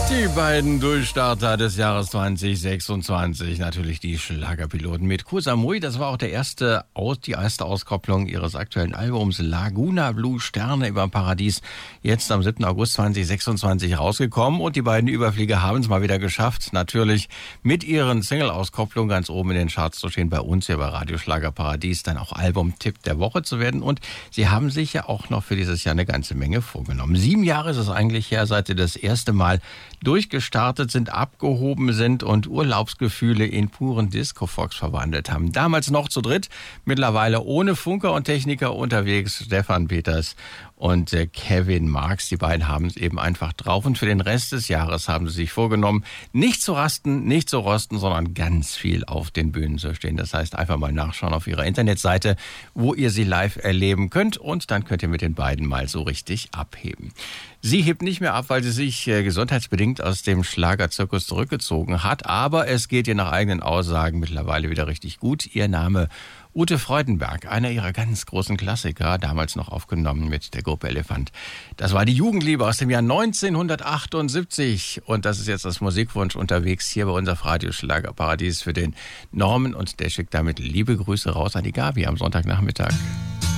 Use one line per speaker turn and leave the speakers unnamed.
Die beiden Durchstarter des Jahres 2026, natürlich die Schlagerpiloten mit Koh Samui. Das war auch die erste Auskopplung ihres aktuellen Albums Laguna Blue, Sterne über dem Paradies, jetzt am 7. August 2026 rausgekommen. Und die beiden Überflieger haben es mal wieder geschafft, natürlich mit ihren Single-Auskopplungen ganz oben in den Charts zu stehen, bei uns hier bei Radio Schlager Paradies, dann auch Album-Tipp der Woche zu werden. Und sie haben sich ja auch noch für dieses Jahr eine ganze Menge vorgenommen. 7 Jahre ist es eigentlich her, seit sie das erste Mal durchgestartet sind, abgehoben sind und Urlaubsgefühle in puren Disco-Fox verwandelt haben. Damals noch zu dritt, mittlerweile ohne Funker und Techniker unterwegs, Stefan Peters und Kevin Marx. Die beiden haben es eben einfach drauf und für den Rest des Jahres haben sie sich vorgenommen, nicht zu rasten, nicht zu rosten, sondern ganz viel auf den Bühnen zu stehen. Das heißt, einfach mal nachschauen auf ihrer Internetseite, wo ihr sie live erleben könnt und dann könnt ihr mit den beiden mal so richtig abheben. Sie hebt nicht mehr ab, weil sie sich gesundheitsbedingt aus dem Schlagerzirkus zurückgezogen hat, aber es geht ihr nach eigenen Aussagen mittlerweile wieder richtig gut. Ihr Name Ute Freudenberg, einer ihrer ganz großen Klassiker, damals noch aufgenommen mit der Gruppe Elefant. Das war die Jugendliebe aus dem Jahr 1978 und das ist jetzt das Musikwunsch unterwegs hier bei unser Radio Schlagerparadies für den Norman und der schickt damit liebe Grüße raus an die Gabi am Sonntagnachmittag.